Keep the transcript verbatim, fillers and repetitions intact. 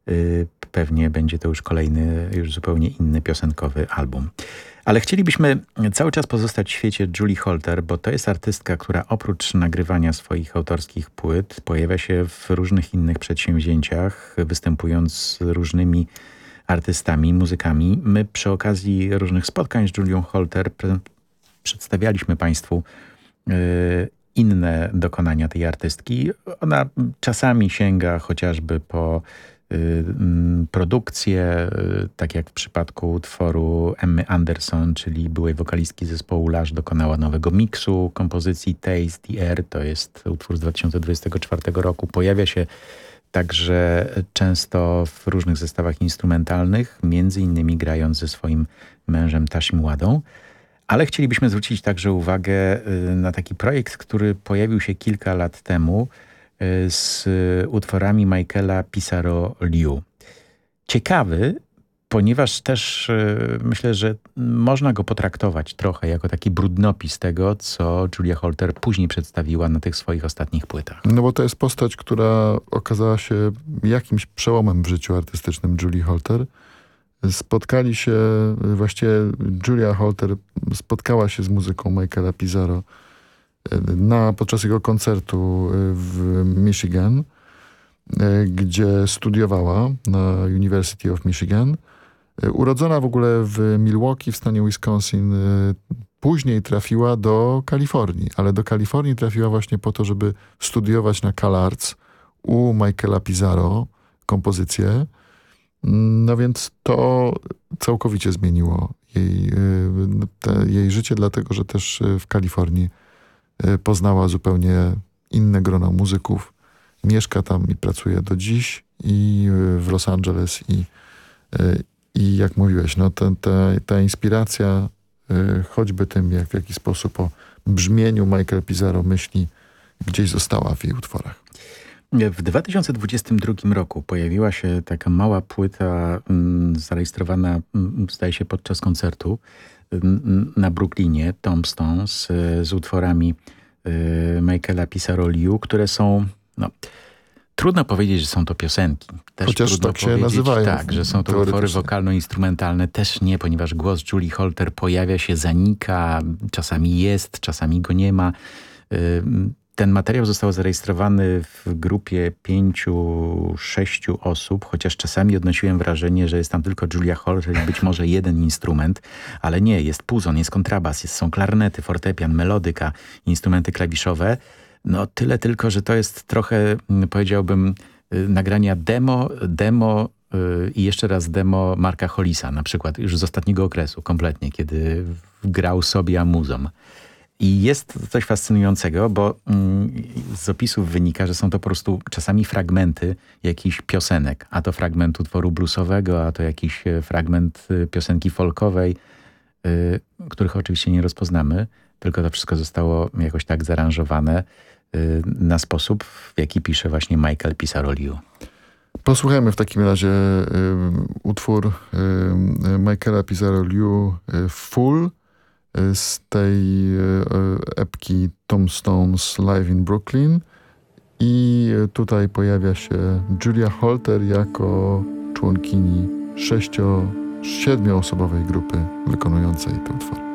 Pewnie będzie to już kolejny, już zupełnie inny piosenkowy album. Ale chcielibyśmy cały czas pozostać w świecie Julie Holter, bo to jest artystka, która oprócz nagrywania swoich autorskich płyt pojawia się w różnych innych przedsięwzięciach, występując z różnymi artystami, muzykami. My przy okazji różnych spotkań z Julią Holter pre- przedstawialiśmy Państwu y, inne dokonania tej artystki. Ona czasami sięga chociażby po produkcje, tak jak w przypadku utworu Emmy Anderson, czyli byłej wokalistki zespołu Lush, dokonała nowego miksu kompozycji Taste the Air, to jest utwór z dwa tysiące dwudziestego czwartego roku. Pojawia się także często w różnych zestawach instrumentalnych, między innymi grając ze swoim mężem Tashim Wadą. Ale chcielibyśmy zwrócić także uwagę na taki projekt, który pojawił się kilka lat temu, z utworami Michaela Pissarro-Liu. Ciekawy, ponieważ też myślę, że można go potraktować trochę jako taki brudnopis tego, co Julia Holter później przedstawiła na tych swoich ostatnich płytach. No bo to jest postać, która okazała się jakimś przełomem w życiu artystycznym Julie Holter. Spotkali się, właściwie Julia Holter spotkała się z muzyką Michaela Pissarro Na, podczas jego koncertu w Michigan, gdzie studiowała na University of Michigan. Urodzona w ogóle w Milwaukee w stanie Wisconsin, później trafiła do Kalifornii, ale do Kalifornii trafiła właśnie po to, żeby studiować na CalArts u Michaela Pissarro kompozycję. No więc to całkowicie zmieniło jej, te, jej życie, dlatego że też w Kalifornii poznała zupełnie inne grono muzyków. Mieszka tam i pracuje do dziś i w Los Angeles i, i jak mówiłeś, no ta, ta, ta inspiracja choćby tym, jak w jaki sposób o brzmieniu Michael Pissarro myśli, gdzieś została w jej utworach. W dwa tysiące dwudziestym drugim roku pojawiła się taka mała płyta m, zarejestrowana, m, zdaje się, podczas koncertu m, na Brooklynie, Tombstones, z utworami y, Michaela Pissarro-Liu, które są, no, trudno powiedzieć, że są to piosenki. Też Chociaż trudno tak się powiedzieć, nazywają. Tak, że są to utwory wokalno-instrumentalne. Też nie, ponieważ głos Julie Holter pojawia się, zanika, czasami jest, czasami go nie ma. Y, Ten materiał został zarejestrowany w grupie pięciu, sześciu osób, chociaż czasami odnosiłem wrażenie, że jest tam tylko Julia Holter i być może jeden instrument, ale nie, jest puzon, jest kontrabas, jest, są klarnety, fortepian, melodyka, instrumenty klawiszowe. No tyle tylko, że to jest trochę, powiedziałbym, nagrania demo, demo yy, i jeszcze raz demo Marka Hollisa, na przykład już z ostatniego okresu kompletnie, kiedy grał sobie amuzą. I jest coś fascynującego, bo mm, z opisów wynika, że są to po prostu czasami fragmenty jakichś piosenek, a to fragment utworu bluesowego, a to jakiś fragment piosenki folkowej, y, których oczywiście nie rozpoznamy, tylko to wszystko zostało jakoś tak zaaranżowane y, na sposób, w jaki pisze właśnie Michael Pissarro-Liu. Posłuchajmy w takim razie y, utwór y, Michaela Pissarro-Liu y, Full, z tej epki Tombstones Live in Brooklyn i tutaj pojawia się Julia Holter jako członkini sześcio, siedmioosobowej grupy wykonującej ten utwór.